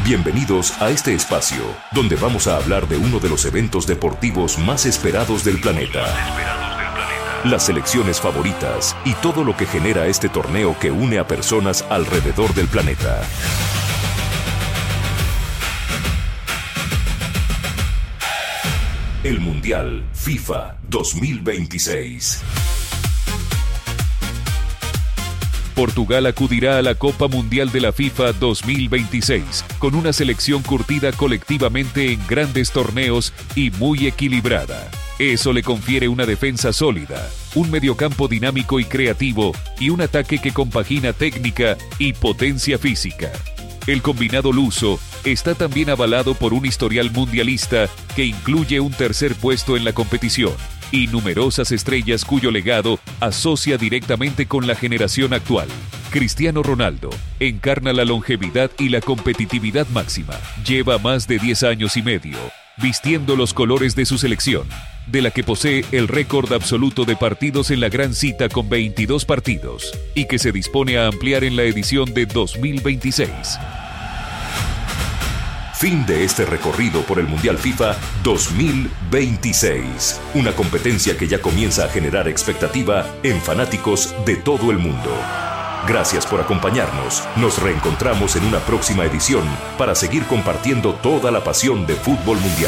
Bienvenidos a este espacio, donde vamos a hablar de uno de los eventos deportivos más esperados del planeta. Las selecciones favoritas y todo lo que genera este torneo que une a personas alrededor del planeta. El Mundial FIFA 2026. Portugal acudirá a la Copa Mundial de la FIFA 2026 con una selección curtida colectivamente en grandes torneos y muy equilibrada. Eso le confiere una defensa sólida, un mediocampo dinámico y creativo y un ataque que compagina técnica y potencia física. El combinado luso está también avalado por un historial mundialista que incluye un tercer puesto en la competición y numerosas estrellas cuyo legado asocia directamente con la generación actual. Cristiano Ronaldo encarna la longevidad y la competitividad máxima. Lleva más de 10 años y medio vistiendo los colores de su selección, de la que posee el récord absoluto de partidos en la gran cita con 22 partidos y que se dispone a ampliar en la edición de 2026. Fin de este recorrido por el Mundial FIFA 2026. Una competencia que ya comienza a generar expectativa en fanáticos de todo el mundo. Gracias por acompañarnos. Nos reencontramos en una próxima edición para seguir compartiendo toda la pasión de fútbol mundial.